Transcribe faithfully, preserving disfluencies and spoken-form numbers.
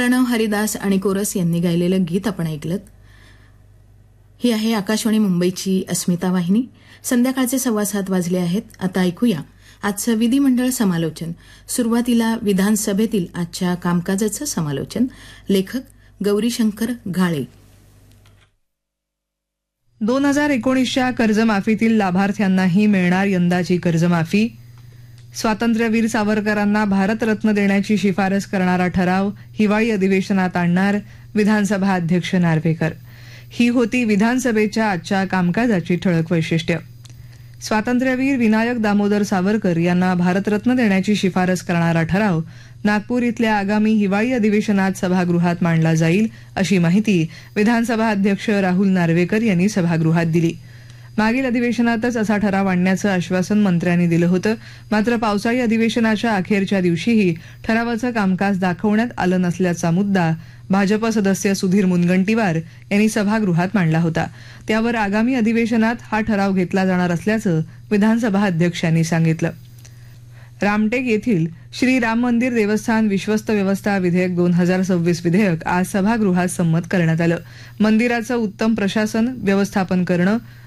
प्रणव हरिदास आणि कोरस यांनी गायलेलं गीत आपण ऐकलं. ही आहे आकाशवाणी मुंबईची अस्मिता वाहिनी. संध्याकाळचे सव्वा सात वाजले आहेत. आता ऐकूया आजचं विधिमंडळ समालोचन. सुरुवातीला विधानसभेतील आजच्या कामकाजाचं समालोचन. लेखक गौरीशंकर घाळे. दोन हजार एकोणीसच्या कर्जमाफीतील लाभार्थ्यांनाही मिळणार यंदाची कर्जमाफी. स्वातंत्र्यवीर सावरकरांना भारतरत्न देण्याची शिफारस करणारा ठराव हिवाळी अधिवेशनात आणणार विधानसभा अध्यक्ष नार्वेकर. ही होती विधानसभेच्या आजच्या कामकाजाची ठळक वैशिष्ट्य. स्वातंत्र्यवीर विनायक दामोदर सावरकर यांना भारतरत्न देण्याची शिफारस करणारा ठराव नागपूर इथल्या आगामी हिवाळी अधिवेशनात सभागृहात मांडला जाईल अशी माहिती विधानसभा अध्यक्ष राहुल नार्वेकर यांनी सभागृहात दिली. मागील अधिवेशनातच असा ठराव आणण्याचं आश्वासन मंत्र्यांनी दिलं होतं. मात्र पावसाळी अधिवेशनाच्या अखेरच्या दिवशीही ठरावाचं कामकाज दाखवण्यात आलं नसल्याचा मुद्दा भाजप सदस्य सुधीर मुनगंटीवार यांनी सभागृहात मांडला होता. त्यावर आगामी अधिवेशनात हा ठराव घेतला जाणार असल्याचं विधानसभा अध्यक्षांनी सांगितलं. रामटेक येथील श्री राम मंदिर देवस्थान विश्वस्त व्यवस्था विधेयक दोन हजार सव्वीस विधेयक आज सभागृहात संमत करण्यात आलं. मंदिराचं उत्तम प्रशासन व्यवस्थापन करणं,